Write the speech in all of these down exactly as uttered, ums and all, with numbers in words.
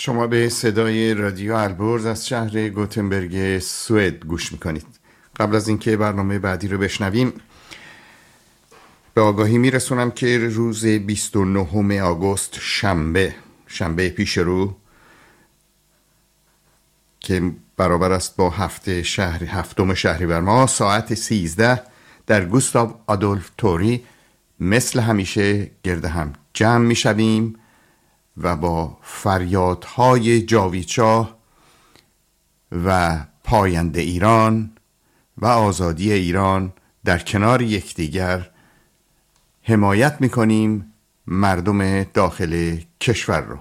شما به صدای رادیو البرز از شهر گوتنبرگ سوئد گوش میکنید. قبل از اینکه برنامه بعدی رو بشنویم به آگاهی میرسونم که روز بیست و نهم آگوست شنبه شنبه پیش رو که برابر است با هفته شهری هفتم شهریور ماه ساعت سیزده در گوستاو آدولف توری مثل همیشه گرد هم جمع میشویم و با فریادهای جاویدشاه و پاینده ایران و آزادی ایران در کنار یکدیگر حمایت میکنیم مردم داخل کشور رو.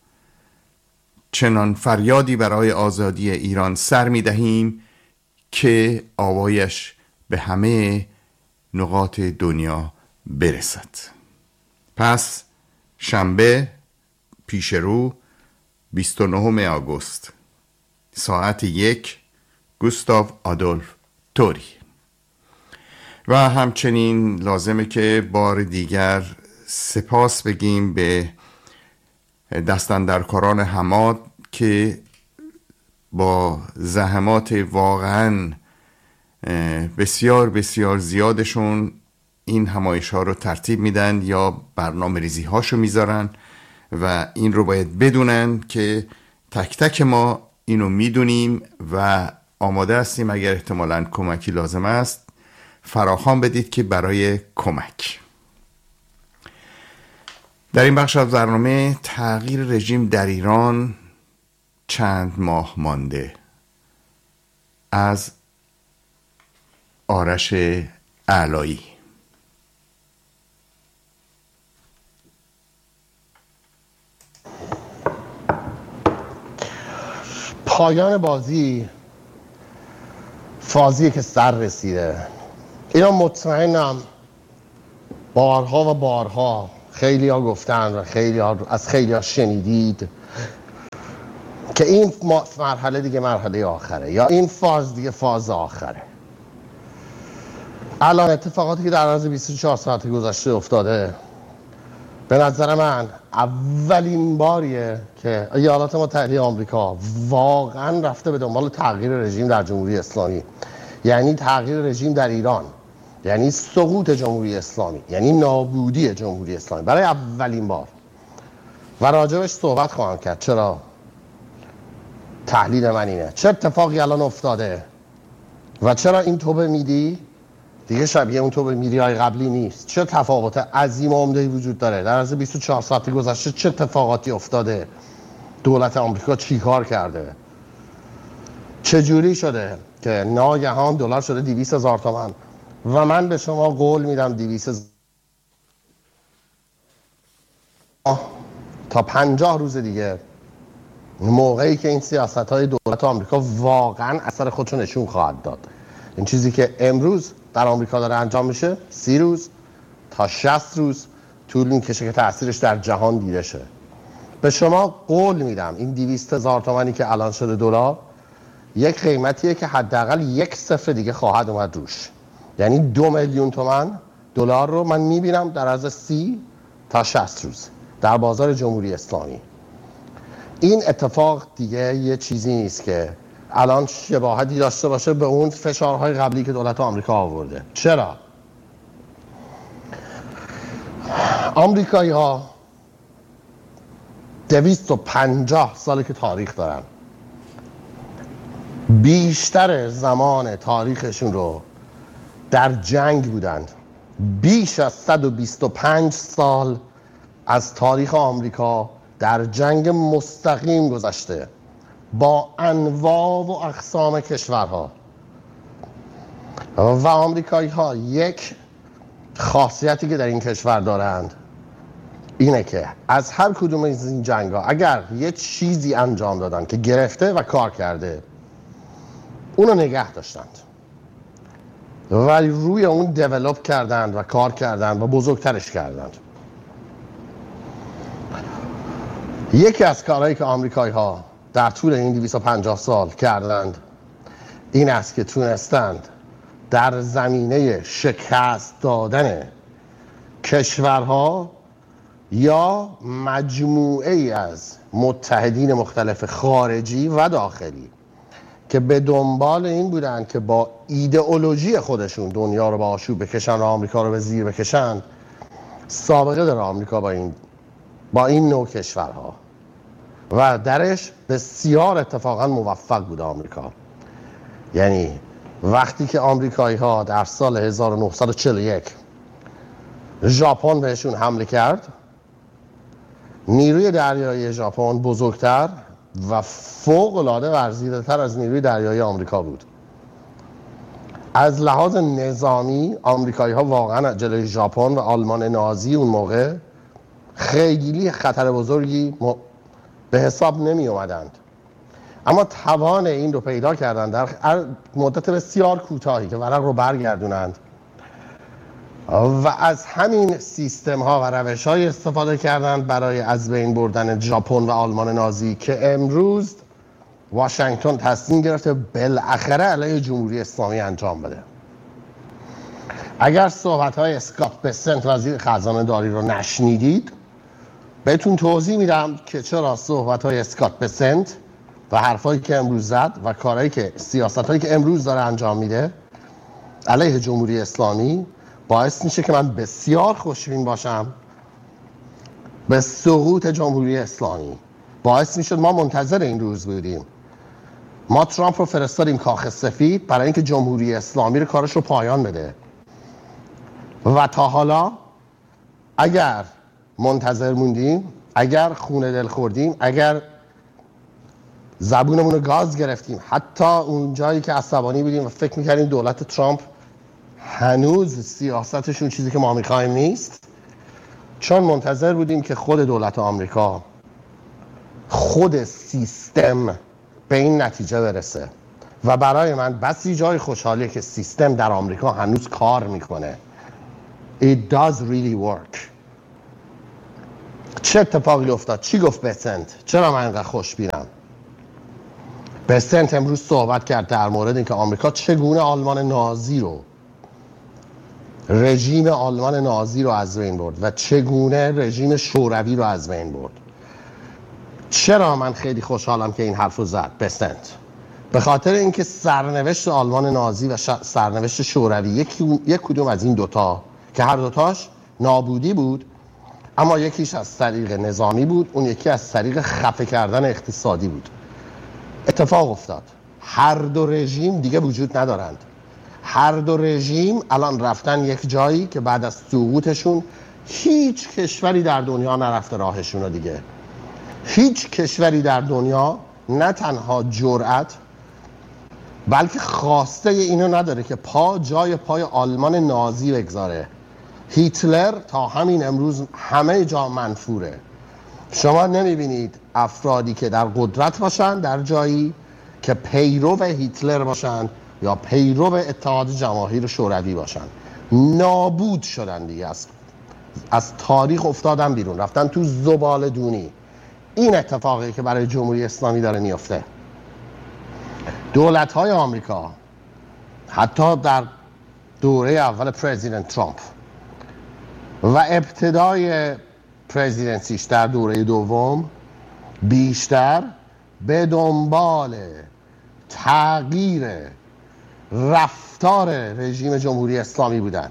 چنان فریادی برای آزادی ایران سر میدهیم که آوایش به همه نقاط دنیا برسد. پس شنبه پیش رو بیست و نهم آگوست ساعت یک گوستاو آدولف توری. و همچنین لازمه که بار دیگر سپاس بگیم به دستاندرکاران حماد که با زحمات واقعا بسیار بسیار زیادشون این همایش ها رو ترتیب میدن یا برنامه ریزی هاشو میذارن و این رو باید بدونن که تک تک ما اینو میدونیم و آماده هستیم اگر احتمالاً کمکی لازم است فراخوان بدید که برای کمک. در این بخش از برنامه تغییر رژیم در ایران چند ماه مانده از آرش علایی. پایان بازی فازی که سر رسیده. اینا مطمئنم بارها و بارها خیلی ها گفتن و خیلی ها از خیلی ها شنیدید که این مرحله دیگه مرحله آخره یا این فاز دیگه فاز آخره. الان اتفاقاتی که در عرض بیست و چهار ساعت گذشته افتاده به نظر من اولین باریه که ایالات متحده آمریکا واقعا رفته به دنبال تغییر رژیم در جمهوری اسلامی، یعنی تغییر رژیم در ایران، یعنی سقوط جمهوری اسلامی، یعنی نابودی جمهوری اسلامی برای اولین بار. و راجبش صحبت خواهم کرد. چرا؟ تحلیل من اینه چه اتفاقی الان افتاده و چرا این توبه میدی دیگه شبیه اون توبه میری های قبلی نیست. چه تفاوت عظیم و عمده‌ای وجود داره در عرض بیست و چهار ساعت گذشته؟ چه اتفاقاتی افتاده؟ دولت آمریکا چی کار کرده؟ چه جوری شده که ناگهان دلار شده دویست هزار تومان و من به شما قول میدم دویست هزار تا پنجاه روز دیگه، موقعی که این سیاست‌های دولت آمریکا واقعا اثر خودشو نشون خواهد داد. این چیزی که امروز در آمریکا داره انجام میشه سی روز تا شصت روز طول میکشه که تأثیرش در جهان دیده شه. به شما قول میدم این دویست هزار تومانی که الان شده دلار یک قیمتیه که حداقل یک صفر دیگه خواهد اومد روش. یعنی دو میلیون تومان دلار رو من میبینم در عرض سی تا شصت روز در بازار جمهوری اسلامی. این اتفاق دیگه یه چیزی نیست که الان شباهتی داشته باشه به اون فشارهای قبلی که دولت آمریکا آورده. چرا؟ آمریکایی ها دویست و پنجاه ساله که تاریخ دارن، بیشتر زمان تاریخشون رو در جنگ بودند. بیش از صد و بیست و پنج سال از تاریخ آمریکا در جنگ مستقیم گذشته با انواع و اقسام کشورها. و آمریکایی ها یک خاصیتی که در این کشور دارند اینه که از هر کدوم از این جنگ ها اگر یه چیزی انجام دادن که گرفته و کار کرده اونو نگه داشتند و روی اون دیولپ کردند و کار کردند و بزرگترش کردند. یکی از کارهایی که آمریکایی ها در طول این دویست و پنجاه سال کردند این است که تونستند در زمینه شکست دادن کشورها یا مجموعه ای از متحدین مختلف خارجی و داخلی که به دنبال این بودن که با ایدئولوژی خودشون دنیا رو به آشوب بکشن و آمریکا رو به زیر بکشن، سابقه داره آمریکا با این با این نوع کشورها و درش بسیار اتفاقا موفق بود آمریکا. یعنی وقتی که آمریکایی ها در سال هزار و نهصد و چهل و یک ژاپن بهشون حمله کرد، نیروی دریایی ژاپن بزرگتر و فوق العاده ورزیده تر از نیروی دریایی آمریکا بود. از لحاظ نظامی آمریکایی ها واقعا جلوی ژاپن و آلمان نازی اون موقع خیلی خطر بزرگی به حساب نمی اومدند، اما توان این رو پیدا کردن در مدت بسیار کوتاهی که ورق رو برگردونند و از همین سیستم ها و روش های استفاده کردند برای از بین بردن ژاپن و آلمان نازی که امروز واشنگتن تصمیم گرفته بالاخره علیه جمهوری اسلامی انجام بده. اگر صحبت های اسکات بسنت وزیر خزانه داری رو نشنیدید، بهتون توضیح میدم که چرا صحبت های اسکات بسنت و حرفایی که امروز زد و کارهایی که سیاست هایی که امروز داره انجام میده علیه جمهوری اسلامی باعث میشه که من بسیار خوشبین باشم به سقوط جمهوری اسلامی. باعث میشد ما منتظر این روز بودیم. ما ترامپ رو فرستادیم کاخ سفید برای اینکه جمهوری اسلامی رو کارش رو پایان بده و تا حالا اگر منتظر موندیم، اگر خونه دل خوردیم، اگر زبونمون رو گاز گرفتیم، حتی اون جایی که عصبانی بودیم و فکر میکردیم دولت ترامپ هنوز سیاستشون چیزی که ما میخوایم نیست، چون منتظر بودیم که خود دولت آمریکا، خود سیستم به این نتیجه برسه و برای من بسی جای خوشحالیه که سیستم در آمریکا هنوز کار میکنه. It does really work. چه اتفاقی افتاد؟ چی گفت بسنت؟ چرا من اینقدر خوشبینم؟ بسنت امروز صحبت کرد در مورد اینکه آمریکا چگونه آلمان نازی رو، رژیم آلمان نازی رو از بین برد و چگونه رژیم شوروی رو از بین برد. چرا من خیلی خوشحالم که این حرف رو زد بسنت؟ به خاطر اینکه سرنوشت آلمان نازی و سرنوشت شوروی یک یک کدوم از این دوتا که هر دوتاش نابودی بود، اما یکیش از طریق نظامی بود، اون یکی از طریق خفه کردن اقتصادی بود. اتفاق افتاد، هر دو رژیم دیگه وجود ندارند. هر دو رژیم الان رفتن یک جایی که بعد از سقوطشون هیچ کشوری در دنیا نرفته راهشون رو دیگه. هیچ کشوری در دنیا نه تنها جرأت بلکه خواسته اینو نداره که پا جای پای آلمان نازی بگذاره. هیتلر تا همین امروز همه جا منفوره. شما نمیبینید افرادی که در قدرت باشن در جایی که پیرو هیتلر باشن یا پیرو اتحاد جماهیر شوروی باشن. نابود شدن دیگه، از از تاریخ افتادن بیرون، رفتن تو زباله دونی. این اتفاقی که برای جمهوری اسلامی داره میفته. دولت‌های آمریکا حتی در دوره اول پرزیدنت ترامپ و ابتدای پرزیدنسیش در دوره دوم بیشتر به دنبال تغییر رفتار رژیم جمهوری اسلامی بودن،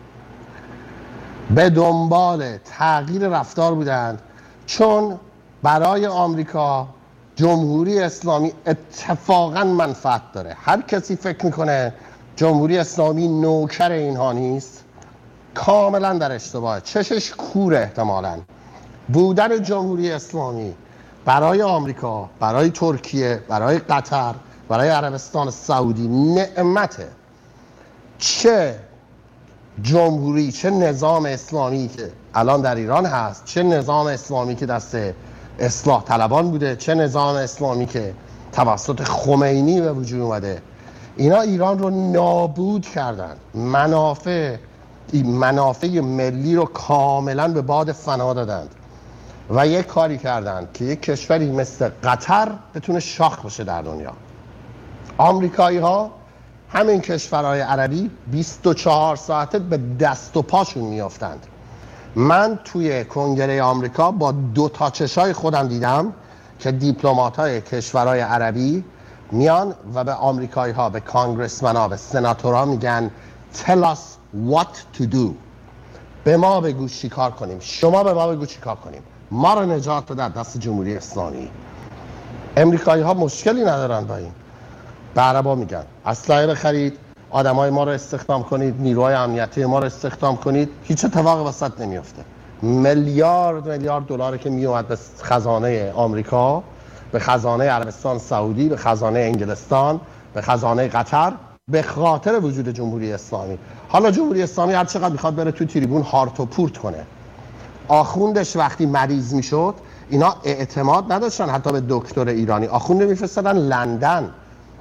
به دنبال تغییر رفتار بودند، چون برای آمریکا جمهوری اسلامی اتفاقا منفعت داره. هر کسی فکر میکنه جمهوری اسلامی نوکر اینها نیست، کاملا در اشتباهه، چشش کوره. احتمالاً بودن جمهوری اسلامی برای آمریکا، برای ترکیه، برای قطر، برای عربستان سعودی نعمته. چه جمهوری، چه نظام اسلامی که الان در ایران هست، چه نظام اسلامی که دست اصلاح طلبان بوده، چه نظام اسلامی که توسط خمینی به وجود اومده، اینا ایران رو نابود کردن. منافع منافع ملی رو کاملا به باد فنا دادند و یک کاری کردند که یک کشوری مثل قطر بتونه شاخ بشه در دنیا. آمریکایی ها همین کشورهای عربی بیست و چهار ساعته به دست و پاشون میافتند من توی کنگره آمریکا با دو تا چشای خودم دیدم که دیپلمات‌های کشورهای عربی میان و به آمریکایی ها، به کانگرسمن ها، به سناتورها میگن tell us what to do. به ما بگو چی کار کنیم، شما به ما بگو چی کار کنیم، ما رو نجات بده از دست جمهوری اسلامی. امریکایی ها مشکلی ندارن با این. به عربا میگن اسلحه بخرید، آدمای ما رو استخدام کنید، نیروهای امنیتی ما رو استخدام کنید، هیچ اتفاقی وسط نمیفته. میلیارد میلیارد دلار که میومد به خزانه آمریکا، به خزانه عربستان سعودی، به خزانه انگلستان، به خزانه قطر، به خاطر وجود جمهوری اسلامی. حالا جمهوری اسلامی هر چقدر میخواد بره تو تریبون هارت و پورت کنه. آخوندش وقتی مریض میشد اینا اعتماد نداشتن حتی به دکتر ایرانی. آخونده میفرستادن لندن،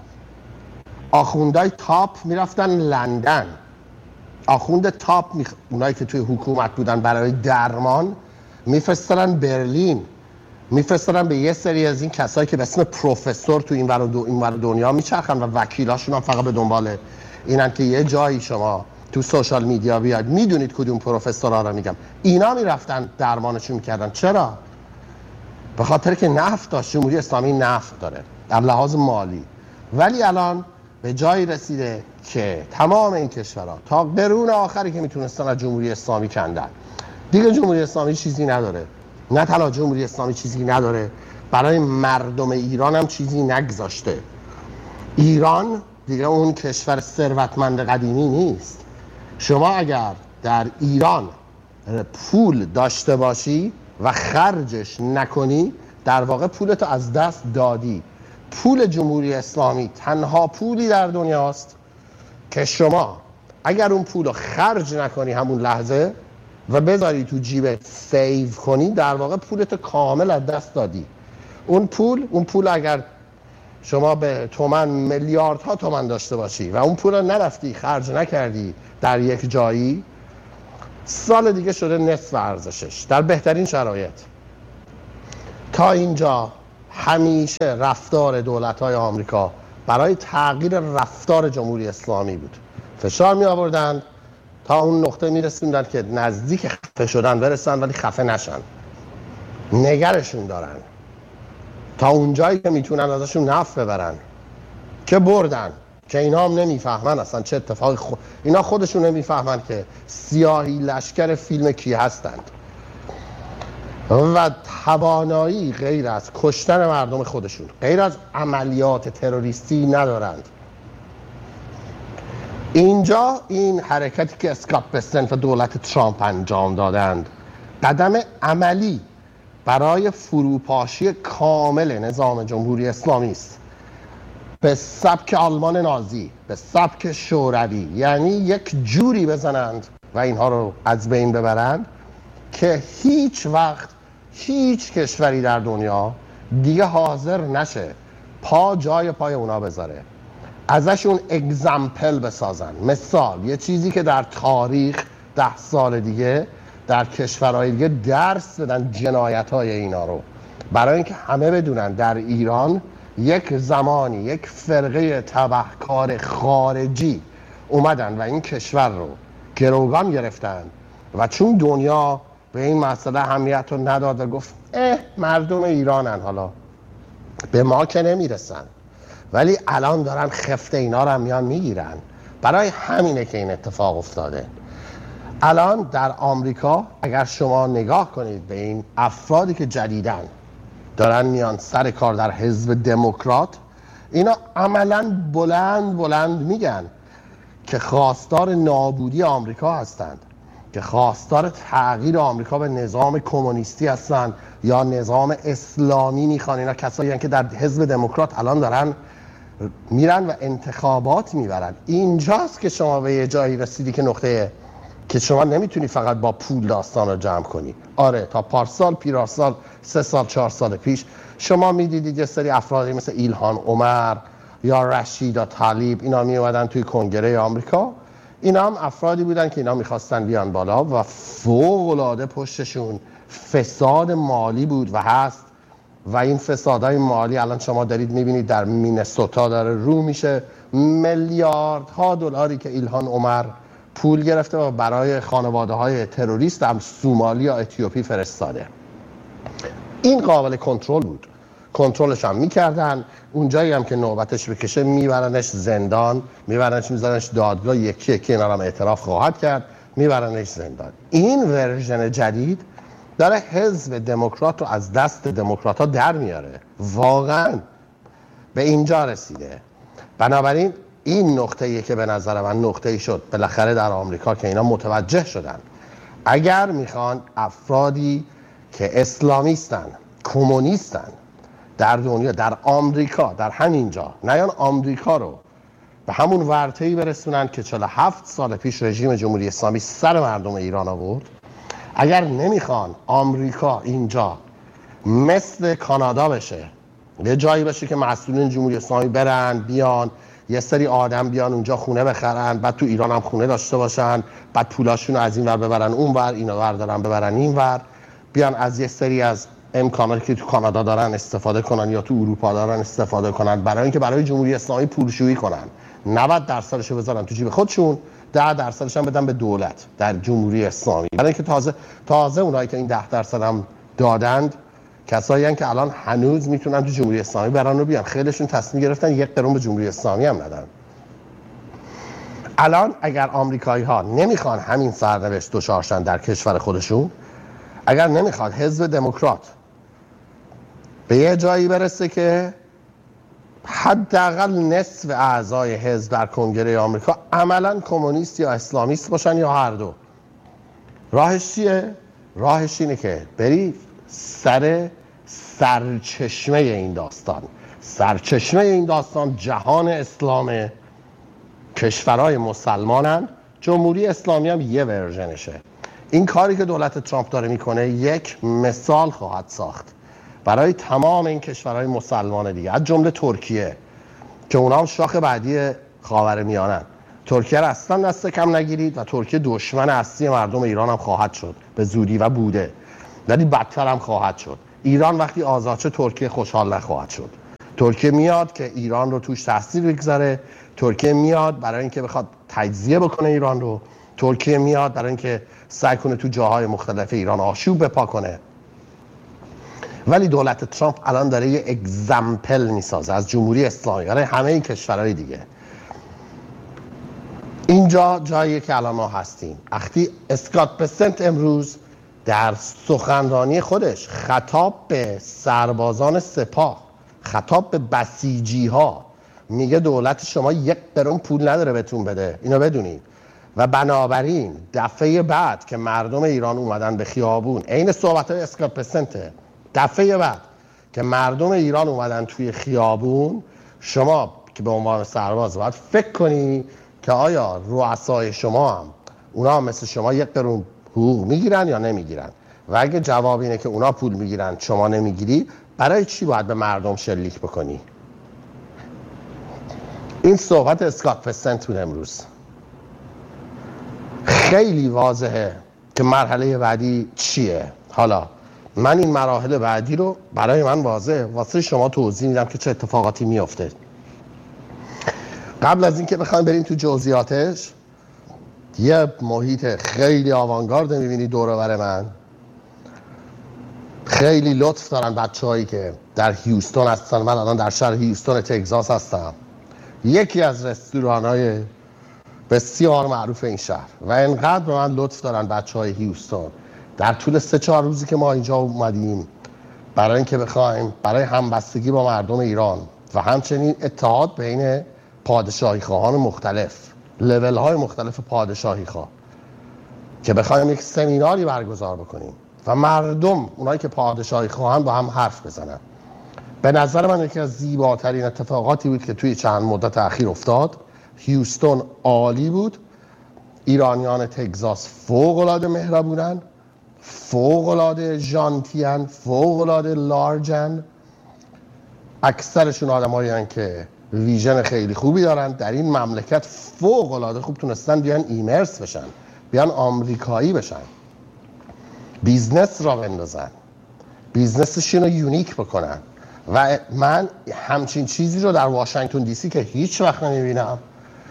آخوندهای تاپ میرفتن لندن، آخوند تاپ میخ... اونایی که توی حکومت بودن برای درمان میفرستادن برلین، میفرستادن به یه سری از این کسایی که به اسم پروفسور تو این ور دو... این ور دنیا میچرخن و وکیلاشون هم فقط به دنبال اینن که یه جایی شما تو سوشال میدیا بیاد. میدونید کدوم پروفسورها رو میگم. اینا میرفتن درمانشون میکردن. چرا؟ به خاطر که نفت داشت. جمهوری اسلامی نفت داره در لحاظ مالی. ولی الان به جایی رسیده که تمام این کشورها تا قرون آخری که میتونستن از جمهوری اسلامی کندن. دیگه جمهوری اسلامی چیزی نداره. نه تنها جمهوری اسلامی چیزی نداره، برای مردم ایران هم چیزی نگذاشته. ایران دیگه اون کشور ثروتمند قدیمی نیست. شما اگر در ایران پول داشته باشی و خرجش نکنی، در واقع پولتو از دست دادی. پول جمهوری اسلامی تنها پولی در دنیاست که شما اگر اون پول رو خرج نکنی همون لحظه و بذاری تو جیبت سیو کنی، در واقع پولتو کامل از دست دادی. اون پول اون پول اگر شما به تومن میلیاردها تومن داشته باشی و اون پول رو نرفتی خرج نکردی در یک جایی، سال دیگه شده نصف ارزشش در بهترین شرایط. تا اینجا همیشه رفتار دولت‌های آمریکا برای تغییر رفتار جمهوری اسلامی بود. فشار می آوردن تا اون نقطه می رسوندن که نزدیک خفه شدن برسن ولی خفه نشن. نگرشون دارن تا اونجایی که میتونن ازشون نفع ببرن، که بردن. که اینا هم نمیفهمن اصلا چه اتفاقی خود اینا خودشون نمیفهمن که سیاهی لشکر فیلم کی هستند و توانایی غیر از کشتن مردم خودشون، غیر از عملیات تروریستی ندارند. اینجا این حرکتی که اسکات بسنت و دولت ترامپ انجام دادند قدم عملی برای فروپاشی کامل نظام جمهوری اسلامی است، به سبک آلمان نازی، به سبک شوروی. یعنی یک جوری بزنند و اینها رو از بین ببرند که هیچ وقت هیچ کشوری در دنیا دیگه حاضر نشه پا جای پای اونا بذاره، ازشون اگزمپل بسازن. مثال، یه چیزی که در تاریخ ده سال دیگه در کشورهای دیگه درس بدن جنایت‌های اینا رو، برای اینکه همه بدونن در ایران یک زمانی یک فرقه تبهکار خارجی اومدن و این کشور رو گروگان گرفتن و چون دنیا به این مسئله اهمیت رو نداد و گفت اه مردم ایرانن، حالا به ما که نمیرسن، ولی الان دارن خفت اینا رو هم میان میگیرن. برای همینه که این اتفاق افتاده. الان در آمریکا اگر شما نگاه کنید به این افرادی که جدیدن دارن میان سر کار در حزب دموکرات، اینا عملاً بلند بلند میگن که خواستار نابودی آمریکا هستند، که خواستار تغییر آمریکا به نظام کمونیستی هستند یا نظام اسلامی میخوان. اینا کسایی هستند که در حزب دموکرات الان دارن میرن و انتخابات میبرن. اینجاست که شما به یه جایی رسیدی که نقطه که شما نمیتونی فقط با پول داستان رو جمع کنی. آره تا پارسال پیرارسال سه سال چهار سال پیش شما میدیدید یه سری افرادی مثل ایلهان عمر یا رشیدا طلیب اینا می اومدن توی کنگره آمریکا. اینا هم افرادی بودن که اینا میخواستن بیان بالا و فوق العاده پشتشون فساد مالی بود و هست و این فسادهای مالی الان شما دارید میبینید در مینسوتا داره رو میشه. میلیاردها دلاری که ایلهان عمر پول گرفته و برای خانواده های تروریست در سومالی یا اتیوپی فرستاده. این قابل کنترل بود، کنترلش هم میکردن. اونجایی هم که نوبتش بکشه میبرنش زندان، میبرنش میذارنش دادگاه، یکی یکی اینا هم اعتراف خواهد کرد، میبرنش زندان. این ورژن جدید داره حزب دموکرات رو از دست دموکرات ها در میاره، واقعا به اینجا رسیده. بنابراین این نقطه‌ایه که به نظر من نقطه‌ای شد بالاخره در آمریکا که اینا متوجه شدن اگر میخوان افرادی که اسلامیستن، کمونیستن در دنیا، در آمریکا، در همینجا نیان آمریکا رو به همون ورطه‌ای برسونن که چهل و هفت سال پیش رژیم جمهوری اسلامی سر مردم ایران آورد، اگر نمیخوان آمریکا اینجا مثل کانادا بشه، یه جایی بشه که مسئولین جمهوری اسلامی برن بیان یه سری آدم بیان اونجا خونه بخرن، بعد تو ایران هم خونه داشته باشن، بعد پولاشون رو از این ور ببرن اون ور، اینا بردارن ببرن این ور، بیان از یه سری از امکاناتی که تو کانادا دارن استفاده کنن یا تو اروپا دارن استفاده کنن برای اینکه برای جمهوری اسلامی پولشویی کنن. نود درصدش رو بذارن تو جیب خودشون، ده درصدش هم بدن به دولت در جمهوری اسلامی. برای اینکه تازه تازه اونایی که این ده درصد هم دادند کسایی هستن که الان هنوز میتونن تو جمهوری اسلامی برن و بیان. خیلیشون تصمیم گرفتن یک قرون به جمهوری اسلامی هم ندن. الان اگر آمریکایی ها نمیخوان همین سرنوشت دچارشن در کشور خودشون، اگر نمیخواد حزب دموکرات به یه جایی برسه که حداقل نصف اعضای حزب در کنگره آمریکا عملاً کمونیست یا اسلامیست باشن یا هر دو، راهش چیه؟ راهش اینه که بری سر سرچشمه این داستان. سرچشمه این داستان جهان اسلامه، کشورهای مسلمانن، جمهوری اسلامی هم یه ورژنشه. این کاری که دولت ترامپ داره میکنه یک مثال خواهد ساخت برای تمام این کشورهای مسلمان دیگه، از جمله ترکیه که اونا هم شاخ بعدی خاورمیانه‌ان. ترکیه رو اصلا دست کم نگیرید و ترکیه دشمن اصلی مردم ایران هم خواهد شد به زودی و بوده، ولی بدتر هم خواهد شد. ایران وقتی آزاد شد ترکیه خوشحال نخواهد شد. ترکیه میاد که ایران رو توش تاثیر بگذاره، ترکیه میاد برای اینکه بخواد تجزیه بکنه ایران رو، ترکیه میاد برای اینکه سعی کنه تو جاهای مختلف ایران آشوب بپا کنه. ولی دولت ترامپ الان داره یه اگزمپل میسازه از جمهوری اسلامی برای همه این کشورهای دیگه. اینجا جاییه که الان ما هستیم. وقتی اسکات بسنت امروز در سخنرانی خودش خطاب به سربازان سپاه، خطاب به بسیجی ها میگه دولت شما یک قرون پول نداره بهتون بده، اینو بدونید. و بنابراین دفعه بعد که مردم ایران اومدن به خیابون، عین صحبت‌های اسکات بسنته، دفعه بعد که مردم ایران اومدن توی خیابون، شما که به عنوان سرباز باید فکر کنی که آیا رؤسای شما هم اونا هم مثل شما یک قرون حقوق میگیرن یا نمیگیرن، و اگه جواب اینه که اونا پول میگیرن شما نمیگیری، برای چی باید به مردم شلیک بکنی؟ این صحبت اسکات بسنت بود امروز. خیلی واضحه که مرحله بعدی چیه. حالا من این مراحل بعدی رو برای من واضحه، واسه شما توضیح میدم که چه اتفاقاتی میفته. قبل از اینکه بخوایم بریم تو جزئیاتش، یه محیط خیلی آوانگارد میبینی دور و بر من. خیلی لطف دارن بچه‌هایی که در هیوستون هستن. من الان در شهر هیوستون تگزاس هستم، یکی از رستوران‌های بسیار معروف این شهر، و انقدر به من لطف دارن بچه‌های هیوستون در طول سه چهار روزی که ما اینجا اومدیم برای اینکه بخوایم برای همبستگی با مردم ایران و همچنین اتحاد بین پادشاهی خواهان مختلف، لول های مختلف پادشاهی خواه، که بخوایم یک سمیناری برگزار بکنیم و مردم اونایی که پادشاهی خواهن با هم حرف بزنن. به نظر من یکی از زیباترین اتفاقاتی بود که توی چند مدت اخیر افتاد. هیوستون عالی بود. ایرانیان تگزاس فوق‌العاده مهربونن، فوق‌العاده ژانتیان، فوق‌العاده لارجن. اکثرشون آدمایی هستن که ویژن خیلی خوبی دارن در این مملکت، فوق‌العاده خوب تونستن بیان ایمرس بشن، بیان آمریکایی بشن، بیزنس را بندازن، بیزنسشون رو یونیک بکنن. و من همچین چیزی رو در واشنگتن دی سی که هیچ وقت نمیبینم،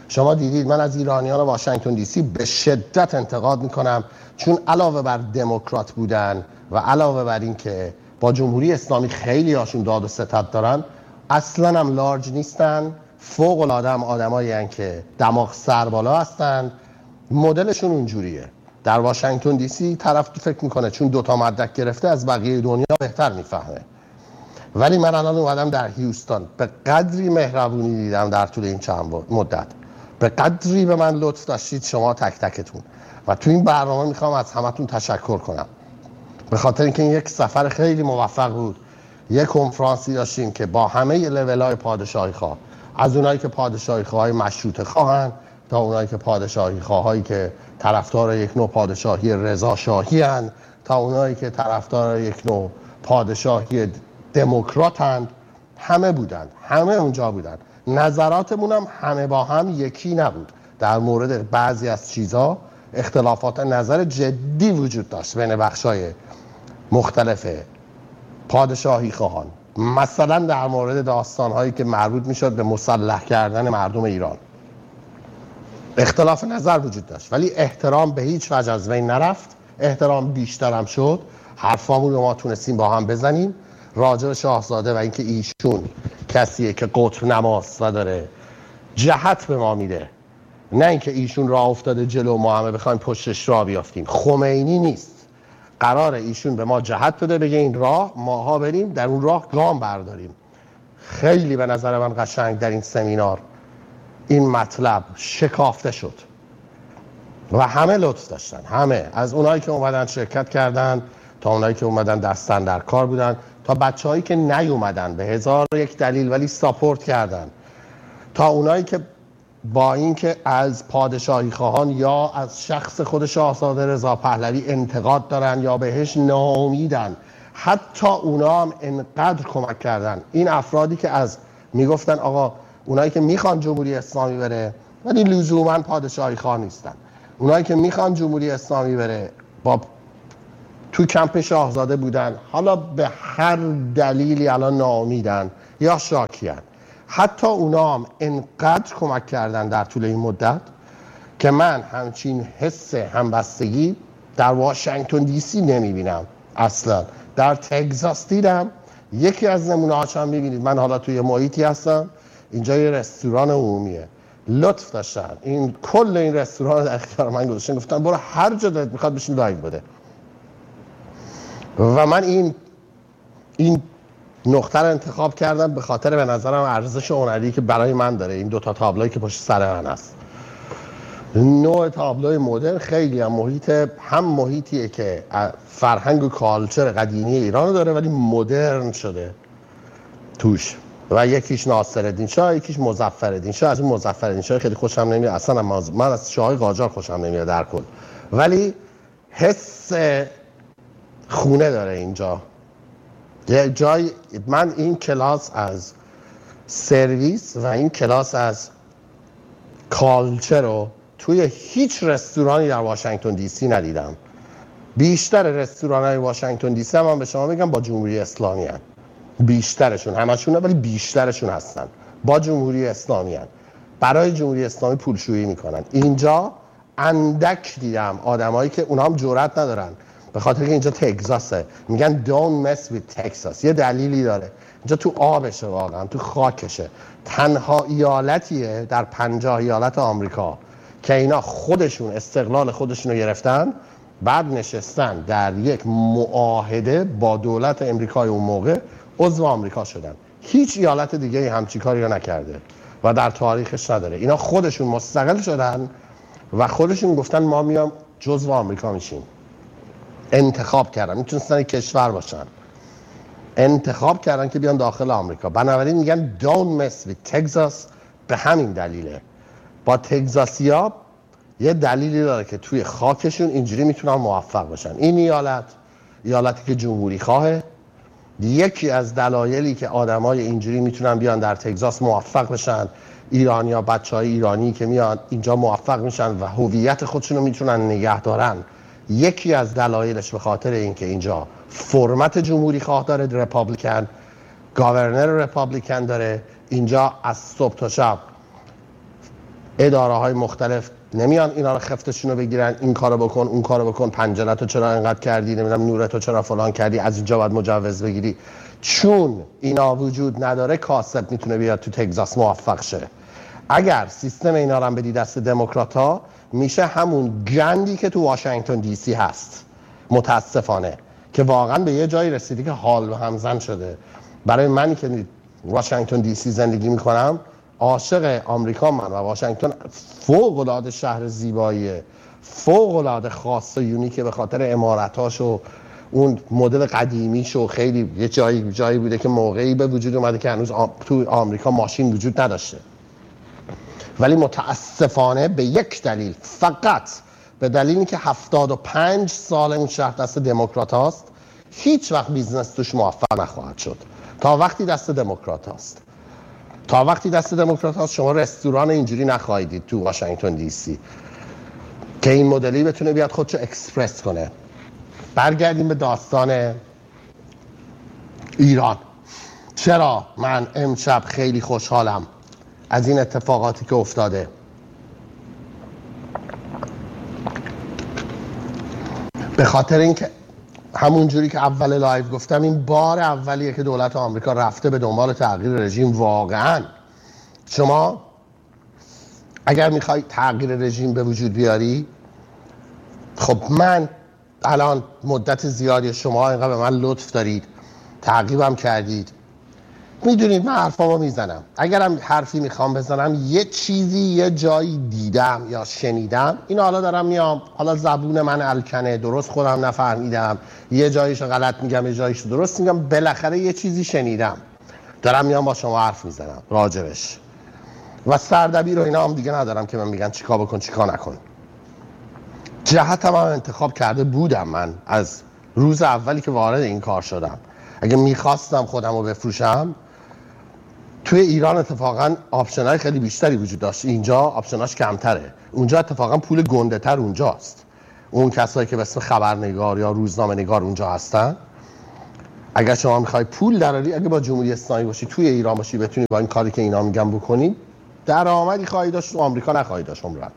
شما دیدید من از ایرانیان واشنگتن دی سی به شدت انتقاد میکنم، چون علاوه بر دموکرات بودن و علاوه بر این که با جمهوری اسلامی خیلی هاشون داد و ستد دارن، اصلا هم لارج نیستن، فوق العاده هم آدمایی هستن که دماغ سر بالا هستن. مدلشون اونجوریه. در واشنگتن دی سی طرف فکر میکنه چون دوتا مدرک گرفته از بقیه دنیا بهتر میفهمه. ولی من الان اومدم در هیوستن، به قدری مهربونی دیدم در طول این چند مدت، به قدری به من لطف داشتید شما تک تکتون، و تو این برنامه میخوام از همتون تشکر کنم، به خاطر اینکه این یک سفر خیلی موفق بود. یک کنفرانسی داشتیم که با همه لول‌های پادشاهی خواه، از اونایی که پادشاهی خواهای مشروطه خواهن تا اونایی که پادشاهی خواهایی که طرفدار یک نوع پادشاهی رضا شاهی هن، تا اونایی که طرفدار یک نوع پادشاهی دموکرات هن، همه بودن، همه اونجا بودن. نظراتمون هم همه با هم یکی نبود. در مورد بعضی از چیزها اختلافات نظر جدی وجود داشت بین بخشای مختلف پادشاهی خواهان، مثلا در مورد داستانهایی که مربوط میشد به مسلح کردن مردم ایران. اختلاف نظر وجود داشت ولی احترام به هیچ وجه از بین نرفت، احترام بیشترم شد. حرفامون رو ما تونستیم با هم بزنیم راجع به شاهزاده و اینکه ایشون کسیه که قطب نماست و داره جهت به ما میده، نه اینکه ایشون راه افتاده جلو ما همه بخوایم پشتش راه بیافتیم. خمینی نیست، قراره ایشون به ما جهت بده، بگه این راه ماها بریم در اون راه گام برداریم. خیلی به نظر من قشنگ در این سمینار این مطلب شکافته شد و همه لطف داشتن، همه، از اونایی که اومدن شرکت کردن تا اونایی که اومدن دستن در کار بودن تا بچه‌هایی که نیومدن به هزار و یک دلیل ولی ساپورت کردن، تا اونایی که با اینکه از پادشاهی خواهان یا از شخص خود شاهزاده رضا پهلوی انتقاد دارن یا بهش ناامیدن، حتی اونا هم انقدر کمک کردن. این افرادی که از میگفتن آقا اونایی که میخوان جمهوری اسلامی بره ولی لزوما پادشاهی خواه نیستن، اونایی که میخوان جمهوری اسلامی بره با تو کمپ شاهزاده بودن، حالا به هر دلیلی الان ناامیدن یا شاکیان، حتی اونا هم انقدر کمک کردن در طول این مدت که من همچین حس همبستگی در واشنگتن دی سی نمیبینم اصلا. در تگزاس دیدم. یکی از نمونه هاش هم میبینید، من حالا توی محیطی هستم، اینجا یه رستوران عمومیه، لطف داشتن این کل این رستوران در اختیار من گذاشتن، گفتن برو هر جا دلت میخواد بشین لایو بده. و من این این نقطه رو انتخاب کردم به خاطر به نظرم ارزش هنری که برای من داره. این دوتا تابلویی که پشت سر من هست، نوع تابلوی مدرن، خیلی هم محیط هم محیطیه که فرهنگ و کالچر قدیمی ایران داره ولی مدرن شده توش. و یکیش ناصرالدین شاه، یکیش مظفرالدین شاه. از اون مظفرالدین شاه خیلی خوشم نمیاد اصلا، من از شاه‌های قاجار خوشم نمیاد در کل، ولی حس خونه داره اینجا. یه جای من این کلاس از سرویس و این کلاس از کالچر رو توی هیچ رستورانی در واشنگتن دی سی ندیدم. بیشتر رستوران‌های واشنگتن دی سی هم, هم به شما میگم با جمهوری اسلامی هستن. بیشترشون، همشون ولی بیشترشون هستن با جمهوری اسلامی هستن. برای جمهوری اسلامی پولشویی میکنن. اینجا اندک دیدم آدمایی که اونها هم جرئت ندارن، به خاطر که اینجا تگزاسه، میگن don't mess with Texas. یه دلیلی داره، اینجا تو آبشه، واقعا تو خاکشه. تنها ایالتیه در پنجاه ایالت آمریکا که اینا خودشون استقلال خودشون رو گرفتن، بعد نشستن در یک معاهده با دولت امریکای اون موقع عضو آمریکا شدن. هیچ ایالت دیگه همچین کاری رو نکرده و در تاریخش نداره. اینا خودشون مستقل شدن و خودشون گفتن ما میام جزو آمریکا میشیم. انتخاب کردن، میتونستن کشور باشن، انتخاب کردن که بیان داخل آمریکا. بنابراین میگن don't mess with Texas. به همین دلیله با تگزاسیا یه دلیلی داره که توی خاکشون اینجوری میتونن موفق باشن. این ایالت ایالتی که جمهوری خواهه. یکی از دلایلی که آدمای اینجوری میتونن بیان در تگزاس موفق بشن، ایرانیا، بچهای ایرانی که میان اینجا موفق میشن و هویت خودشون رو میتونن نگه دارن، یکی از دلایلش به خاطر اینکه اینجا فرمت جمهوری خواه داره، رپابلیکن، گاورنر رپابلیکن داره. اینجا از صبح تا شب اداره های مختلف نمیان اینا رو خفتشون رو بگیرن، این کارو بکن اون کارو بکن، پنجره‌تو چرا اینقدر کردی، نمیدونم نورتو چرا فلان کردی، از اینجا باید مجوز بگیری. چون اینا وجود نداره کاسب میتونه بیاد تو تگزاس موفق شه. اگر سیستم اینا رو هم بدی دست دموکرات‌ها میشه همون گندی که تو واشنگتن دی سی هست، متاسفانه که واقعا به یه جایی رسیدی که حال و همزن شده. برای منی که واشنگتن دی سی زندگی میکنم، عاشق آمریکا من و واشنگتن فوق العاده شهر زیباییه، فوق العاده خاص و یونیکه به خاطر عمارتاش و اون مدل قدیمیش و خیلی یه جایی جایی بوده که موقعی به وجود اومده که هنوز آم... تو آمریکا ماشین وجود نداشته. ولی متاسفانه به یک دلیل، فقط به دلیلی که هفتاد و پنج سال اون شهر دست دموکرات هاست، هیچ وقت بیزنس توش موفق نخواهد شد. تا وقتی دست دموکرات هاست تا وقتی دست دموکرات هاست شما رستوران اینجوری نخواهید دید تو واشنگتن دی سی که این مدلی بتونه بیاد خودشو اکسپرس کنه. برگردیم به داستان ایران. چرا من امشب خیلی خوشحالم از این اتفاقاتی که افتاده؟ به خاطر اینکه همون جوری که اول لایو گفتم، این بار اولیه که دولت آمریکا رفته به دنبال تغییر رژیم. واقعا شما اگر میخوای تغییر رژیم به وجود بیاری، خب من الان مدت زیادی شما اینقدر به من لطف دارید، تعقیبم کردید، میدونید من حرفامو میزنم. اگرم حرفی میخوام بزنم یه چیزی یه جایی دیدم یا شنیدم، این حالا دارم میام، حالا زبون من الکنه، درست خودم نفهمیدم، یه جاییشو غلط میگم یه جاییشو درست میگم، بالاخره یه چیزی شنیدم دارم میام با شما حرف میزنم راجبش. و سردبیر رو اینا هم دیگه ندارم که من میگن چیکار بکن چیکار نکن. جهتم هم انتخاب کرده بودم من از روز اولی که وارد این کار شدم. اگه میخواستم خودم رو بفروشم، توی ایران اتفاقا آپشن‌های خیلی بیشتری وجود داشت، اینجا آپشناش کمتره. اونجا اتفاقا پول گنده تر اونجاست. اون کسایی که به اسم خبرنگار یا روزنامه نگار اونجا هستن، اگر شما میخوای پول دراری، اگه با جمهوری اسلامی باشی توی ایران باشی، بتونی با این کاری که اینا میگن بکنی، درآمدی خواهی داشت تو آمریکا نخواهی داشت عمرن.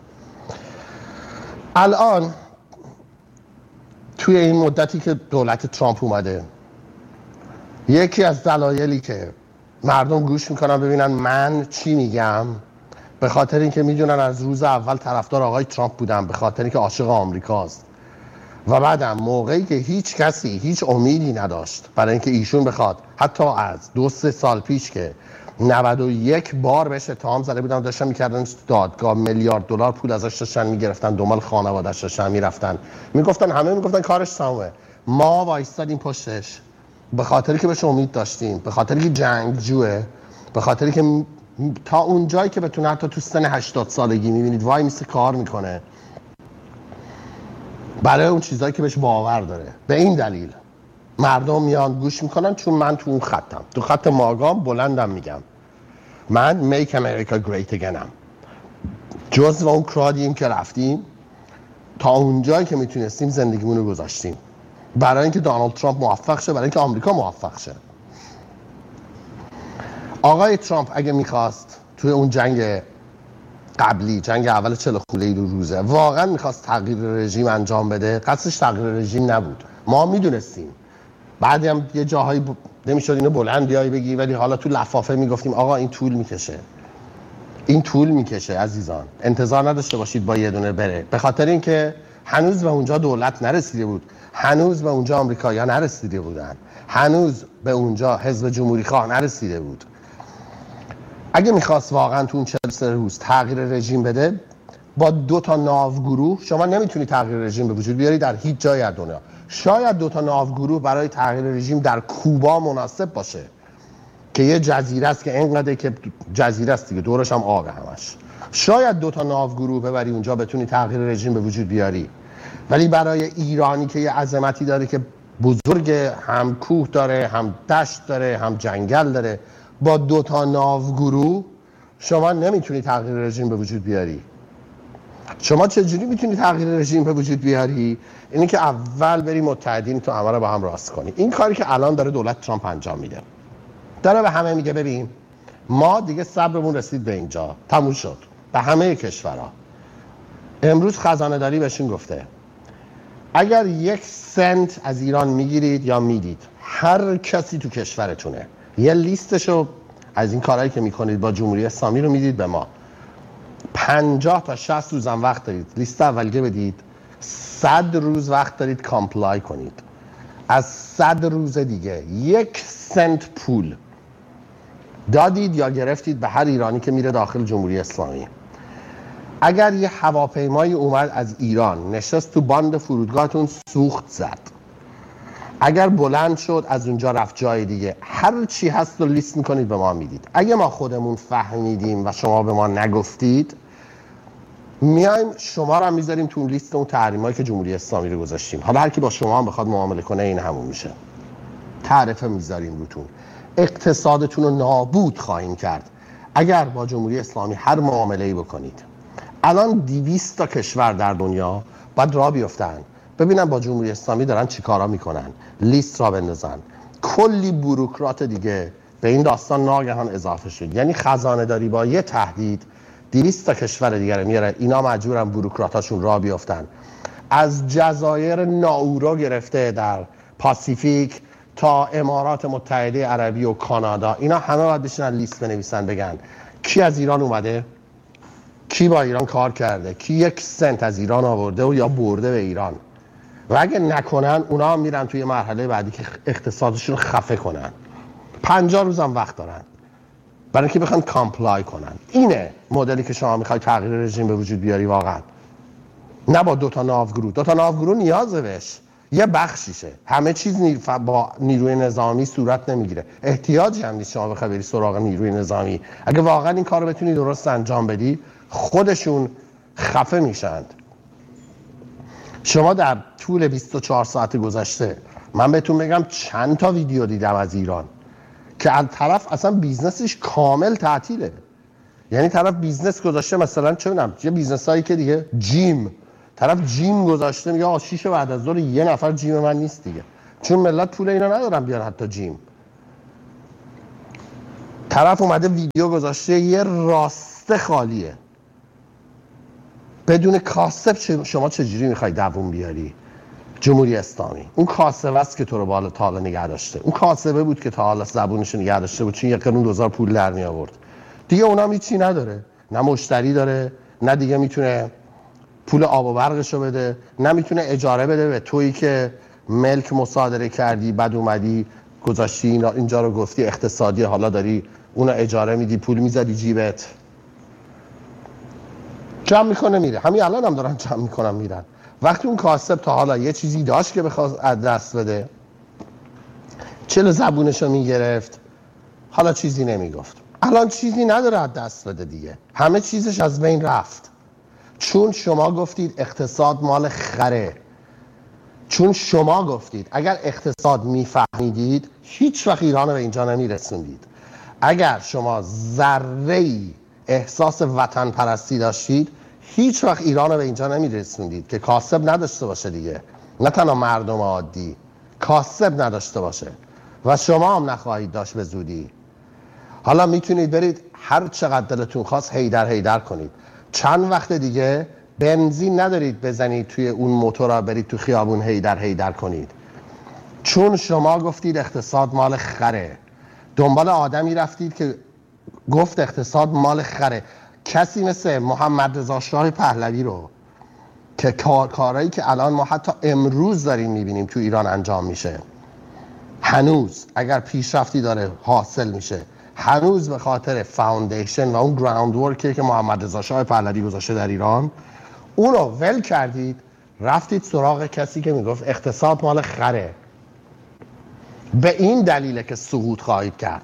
الان توی این مدتی که دولت ترامپ اومده، یکی از دلایلی که مردم گوش میکنن ببینن من چی میگم، به خاطر اینکه میدونن از روز اول طرفدار آقای ترامپ بودم، به خاطر اینکه عاشق آمریکاست. و بعدم موقعی که هیچ کسی هیچ امیدی نداشت برای اینکه ایشون بخواد، حتی از دو سه سال پیش که نود و یک بار بهش اتهام زده بودن، داشتن میکردن دادگاه، میلیارد دلار پول ازش داشتن میگرفتن، دنبال خانواده‌اش داشتن میرفتن، میگفتن همه میگفتن کارش تمومه. ما وایستادیم پشتش به خاطری که بهش امید داشتیم، به خاطری که جنگجوه، به خاطری که تا اون جایی که بتونه حتی تو سن هشتاد سالگی میبینید وای میسه کار میکنه برای اون چیزایی که بهش باور داره. به این دلیل مردم میان گوش میکنن، چون من تو اون خطم، تو خط ماگام بلندم میگم من Make America Great Again'م. جزو اون کرادیم که رفتیم تا اون جایی که میتونستیم زندگیمون رو گذاشتیم برای اینکه دونالد ترامپ موفق شه، برای اینکه آمریکا موفق شه. آقای ترامپ اگه میخواست توی اون جنگ قبلی، جنگ اول چهل خورده روزه، واقعا میخواست تغییر رژیم انجام بده، قصدش تغییر رژیم نبود. ما میدونستیم. بعدی هم یه جاهایی ب... نمیشد اینو بلند بیای بگی، ولی حالا تو لفافه میگفتیم آقا این طول میکشه، این طول میکشه عزیزان، انتظار نداشته باشید با یه دونه بره، به خاطر اینکه هنوز به اونجا دولت نرسیده بود، هنوز به اونجا آمریکایی‌ها نرسیده بودن، هنوز به اونجا حزب جمهوری خواه نرسیده بود. اگه میخواست واقعا تو اون چهل و سه روز تغییر رژیم بده، با دو تا ناوگروه شما نمیتونی تغییر رژیم به وجود بیاری در هیچ جای از دنیا. شاید دو تا ناوگروه برای تغییر رژیم در کوبا مناسب باشه که یه جزیره است که اینقدر که جزیره است دیگه، دورش هم آبه همش. شاید دو تا ناوگروه ببری اونجا بتونی تغییر رژیم به وجود بیاری. ولی برای ایرانی که یه عظمتی داره که بزرگ، هم کوه داره، هم دشت داره، هم جنگل داره، با دو تا ناوگروه شما نمیتونی تغییر رژیم به وجود بیاری. شما چجوری میتونی تغییر رژیم به وجود بیاری؟ اینی که اول بری متحدین تو همه رو با هم راست کنی. این کاری که الان داره دولت ترامپ انجام میده، داره به همه میگه ببین ما دیگه صبرمون رسید به اینجا، تموم شد، به همه کشورها. امروز خزانه داری بهشون گفته اگر یک سنت از ایران میگیرید یا میدید، هر کسی تو کشورتونه یه لیستشو از این کارهایی که میکنید با جمهوری اسلامی رو میدید به ما، پنجاه تا شصت روزم وقت دارید لیست اولیه بدید، صد روز وقت دارید کامپلای کنید. از صد روز دیگه یک سنت پول دادید یا گرفتید به هر ایرانی که میره داخل جمهوری اسلامی. اگر یه هواپیمایی اومد از ایران نشست تو باند فرودگاهتون سوخت زد، اگر بلند شد از اونجا رفت جای دیگه، هر چی هست رو لیست میکنید به ما میدید. اگه ما خودمون فهمیدیم و شما به ما نگفتید، میایم شما رو هم میذاریم تو لیست اون تحریمایی که جمهوری اسلامی رو گذاشتیم. حالا هر کی با شما هم بخواد معامله کنه این همون میشه. تعرفه میذاریم روتون، اقتصادتون رو نابود خواهیم کرد اگر با جمهوری اسلامی هر معامله‌ای بکنید. الان دویست تا کشور در دنیا باید راه بیفتن ببینن با جمهوری اسلامی دارن چی کارا میکنن، لیست را بندازن. کلی بوروکرات دیگه به این داستان ناگهان اضافه شد. یعنی خزانه داری با یه تهدید دویست تا کشور دیگه میاره، اینا مجبورن بوروکراتاشون راه بیفتن. از جزایر ناورو گرفته در پاسیفیک تا امارات متحده عربی و کانادا، اینا همه باید بشینن لیست بنویسن بگن کی از ایران اومده، کی با ایران کار کرده، کی یک سنت از ایران آورده و یا برده به ایران. و اگه نکنن اونا هم میرن توی مرحله بعدی که اقتصادشون خفه کنن. پنجاه روزم وقت دارن برای اینکه بخوان کامپلای کنن. اینه مدلی که شما میخوای تغییر رژیم به وجود بیاری واقعا. نه با دو تا ناوگرو. دو تا ناوگرو نیازه بهش، یه بخشیشه. همه چیز نی... با نیروی نظامی صورت نمیگیره. احتیاجی هم نیست شما بخوای بری سراغ نیروی نظامی. اگه واقعا این کارو بتونی درست انجام بدی، خودشون خفه میشن. شما در طول بیست و چهار ساعت گذشته من بهتون بگم چند تا ویدیو دیدم از ایران که از طرف اصلا بیزنسش کامل تعطیله. یعنی طرف بیزنس گذاشته، مثلا چه میدونم یه بیزنس هایی که دیگه جیم، طرف جیم گذاشته میگه آقا شیش بعد از ظهر یه نفر جیم من نیست دیگه، چون ملت پول اینا ندارن بیان حتی جیم. طرف اومده ویدیو گذاشته یه راسته خالیه بدون کاسب. شما چجوری میخوای دووم بیاری؟ جمهوری اسلامی اون کاسبه است که تو رو بالا تا حالا نگه داشته. اون کاسبه بود که تا حالا زبونش نگه داشته بود، چون یک قرون دوزار پول در می آورد. دیگه اونم هیچی نداره، نه مشتری داره، نه دیگه میتونه پول آب و برقشو بده، نه میتونه اجاره بده به تویی که ملک مصادره کردی، بعد اومدی گذاشتی اینا اینجا رو گفتی اقتصادی، حالا داری اونو اجاره میدی، پول میزدی جیبت. جمع میکنه میره. همین الان هم دارن جمع میکنن میرن. وقتی اون کاسب تا حالا یه چیزی داشت که بخواد از دست بده، چلو زبونشو میگرفت، حالا چیزی نمیگفت. الان چیزی نداره از دست بده دیگه، همه چیزش از بین رفت. چون شما گفتید اقتصاد مال خره. چون شما گفتید اگر اقتصاد میفهمیدید هیچ وقت ایران رو به اینجا نمیرسوندید. اگر شما ذره‌ای احساس وطن پرستی داشتید هیچ وقت ایران رو به اینجا نمیرسوندید که کاسب نداشته باشه دیگه. نه تنها مردم عادی، کاسب نداشته باشه و شما هم نخواهید داشت به زودی. حالا میتونید برید هر چقدر دلتون خواست هیدر هیدر کنید. چند وقت دیگه بنزین ندارید بزنید توی اون موتورا برید تو خیابون هیدر هیدر کنید. چون شما گفتید اقتصاد مال خره. دنبال آدمی رفتید که گفت اقتصاد مال خره. کسی مثل محمد رضا شاه پهلوی رو که کار کارهایی که الان ما حتی امروز داریم میبینیم تو ایران انجام میشه، هنوز اگر پیشرفتی داره حاصل میشه، هنوز به خاطر فاوندیشن و اون گراوند ورکی که محمد رضا شاه پهلوی گذاشته در ایران، اون رو ول کردید رفتید سراغ کسی که میگفت اقتصاد مال خره. به این دلیله که سقوط خواهید کرد.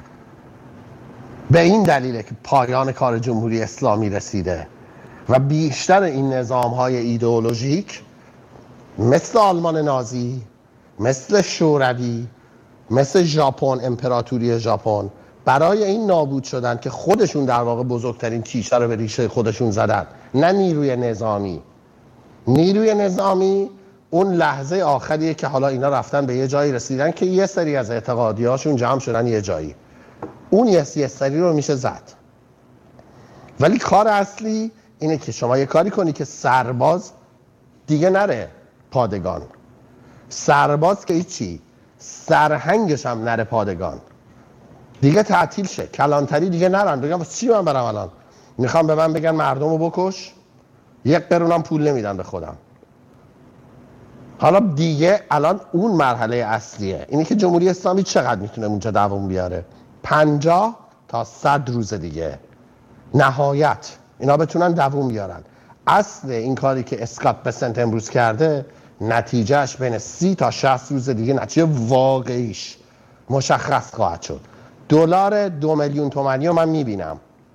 به این دلیله که پایان کار جمهوری اسلامی رسیده و بیشتر این نظام‌های ایدئولوژیک مثل آلمان نازی، مثل شوروی، مثل ژاپن، امپراتوری ژاپن، برای این نابود شدن که خودشون در واقع بزرگترین تیشه رو به ریشه خودشون زدن. نه نیروی نظامی. نیروی نظامی اون لحظه آخریه که حالا اینا رفتن به یه جایی رسیدن که یه سری از اعتقادیاشون جمع شدن یه جایی. اون یه سری رو میشه زد. ولی کار اصلی اینه که شما یه کاری کنی که سرباز دیگه نره پادگان، سرباز که هیچی، سرهنگش هم نره پادگان، دیگه تعطیل شه، کلانتری دیگه نرن. بگم واسه چی من برم الان؟ میخوام به من بگن مردم رو بکش، یک قرونم پول نمیدن به خودم. حالا دیگه الان اون مرحله اصلیه، اینی که جمهوری اسلامی چقدر میتونه اونجا دوام بیاره؟ پنجاه تا صد روز دیگه نهایت اینا بتونن دوام بیارن. اصل این کاری که اسکات بسنت امروز کرده نتیجهش بین سی تا شصت روز دیگه نتیجه واقعیش مشخص خواهد شد. دلار دو میلیون تومانی رو من میبینم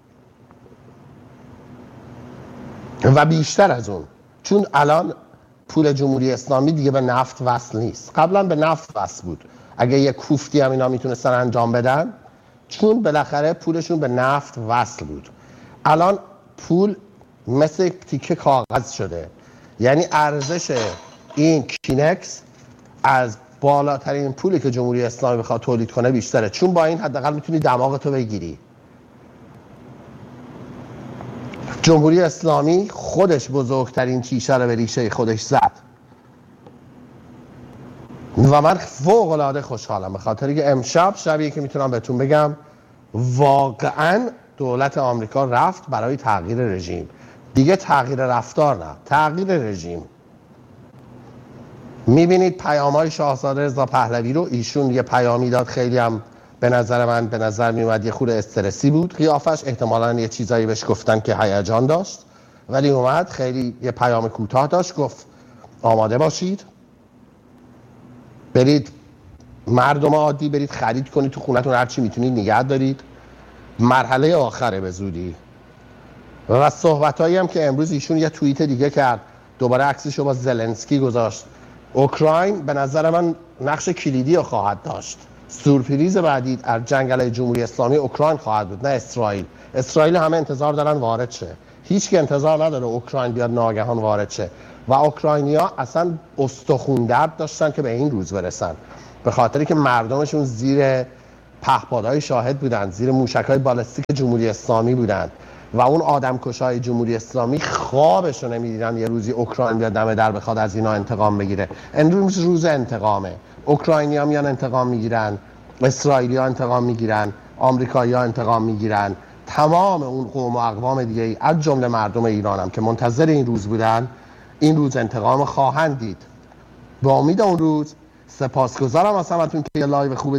و بیشتر از اون، چون الان پول جمهوری اسلامی دیگه به نفت وصل نیست. قبلا به نفت وصل بود، اگه یه کوفتی هم اینا میتونستن انجام بدن، چون بالاخره پولشون به نفت وصل بود. الان پول مثل تیکه کاغذ شده، یعنی ارزش این کینکس از بالاترین پولی که جمهوری اسلامی بخواد تولید کنه بیشتره، چون با این حداقل میتونی دماغتو بگیری. جمهوری اسلامی خودش بزرگترین تیشه رو به ریشه خودش زد و من فوق العاده خوشحالم به خاطر که امشب شبیه که میتونم بهتون بگم واقعا دولت آمریکا رفت برای تغییر رژیم. دیگه تغییر رفتار نه، تغییر رژیم. میبینید پیام‌های شاهزاده رضا پهلوی رو، ایشون یه پیامی داد خیلی هم به نظر من به نظر میومد یه خورده استرسی بود قیافش، احتمالاً یه چیزایی بهش گفتن که هیجان داشت، ولی اومد خیلی یه پیام کوتاه داشت، گفت آماده باشید، برید مردم عادی برید خرید کنید، تو خونتون هر چی میتونید نگه دارید، مرحله آخره به زودی. و صحبتایی هم که امروز ایشون یه توییت دیگه کرد، دوباره عکسشو با زلنسکی گذاشت. اوکراین به نظر من نقش کلیدی رو خواهد داشت. سورپریز بعدی از جنگ علیه جمهوری اسلامی اوکراین خواهد بود، نه اسرائیل. اسرائیل همه انتظار دارن وارد شه، هیچ کی انتظار نداره اوکراین بیاد ناگهان وارد شه و اوکراینیا اصلا استخوان درد داشتن که به این روز برسن، به خاطری که مردمشون زیر پهپادهای شاهد بودن، زیر موشک‌های بالستیک جمهوری اسلامی بودن و اون آدمکشای جمهوری اسلامی خوابشو نمیدیدن یه روزی اوکراین بیاد دم در بخواد از اینا انتقام بگیره. امروز روز انتقامه، اوکراینی‌ها میان انتقام میگیرن، اسرائیلی‌ها انتقام میگیرن، آمریکایی‌ها انتقام میگیرن، تمام اون قوم و اقوام دیگه ای از جمله مردم ایران هم که منتظر این روز بودن این روز انتقام خواهند دید. با امید اون روز سپاسگزارم از همتون که یه لایو خوب